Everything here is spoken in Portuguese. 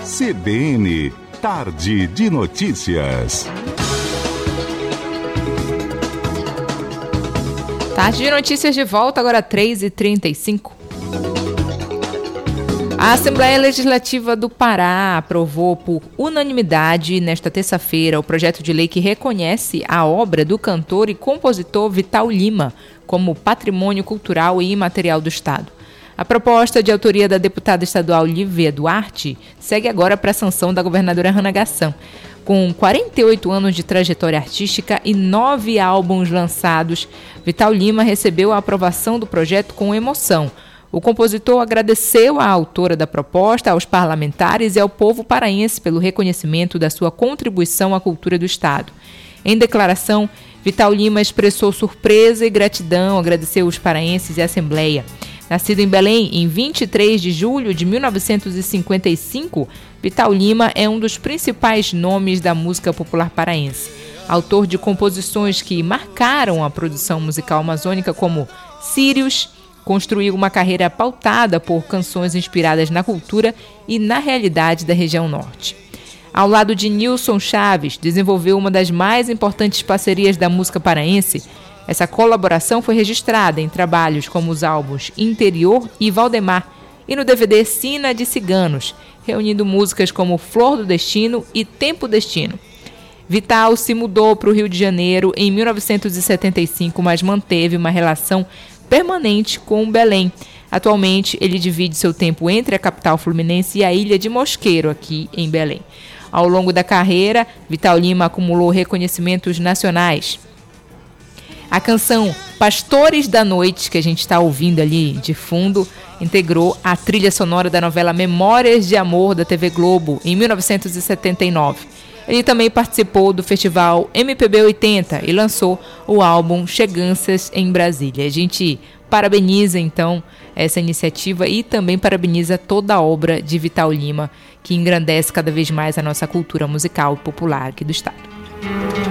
CBN, Tarde de Notícias. Tarde de Notícias de volta, agora 3h35. A Assembleia Legislativa do Pará aprovou por unanimidade nesta terça-feira o projeto de lei que reconhece a obra do cantor e compositor Vital Lima como patrimônio cultural e imaterial do Estado. A proposta, de autoria da deputada estadual Lívia Duarte, segue agora para a sanção da governadora Hannah Gassan. Com 48 anos de trajetória artística e 9 álbuns lançados, Vital Lima recebeu a aprovação do projeto com emoção. O compositor agradeceu à autora da proposta, aos parlamentares e ao povo paraense pelo reconhecimento da sua contribuição à cultura do Estado. Em declaração, Vital Lima expressou surpresa e gratidão, agradeceu os paraenses e a Assembleia. Nascido em Belém em 23 de julho de 1955, Vital Lima é um dos principais nomes da música popular paraense. Autor de composições que marcaram a produção musical amazônica como Sírios, construiu uma carreira pautada por canções inspiradas na cultura e na realidade da região norte. Ao lado de Nilson Chaves, desenvolveu uma das mais importantes parcerias da música paraense. Essa colaboração foi registrada em trabalhos como os álbuns Interior e Valdemar e no DVD Sina de Ciganos, reunindo músicas como Flor do Destino e Tempo Destino. Vital se mudou para o Rio de Janeiro em 1975, mas manteve uma relação permanente com Belém. Atualmente, ele divide seu tempo entre a capital fluminense e a ilha de Mosqueiro, aqui em Belém. Ao longo da carreira, Vital Lima acumulou reconhecimentos nacionais. A canção Pastores da Noite, que a gente está ouvindo ali de fundo, integrou a trilha sonora da novela Memórias de Amor da TV Globo, em 1979. Ele também participou do festival MPB 80 e lançou o álbum Cheganças em Brasília. A gente parabeniza, então, essa iniciativa e também parabeniza toda a obra de Vital Lima, que engrandece cada vez mais a nossa cultura musical e popular aqui do Estado.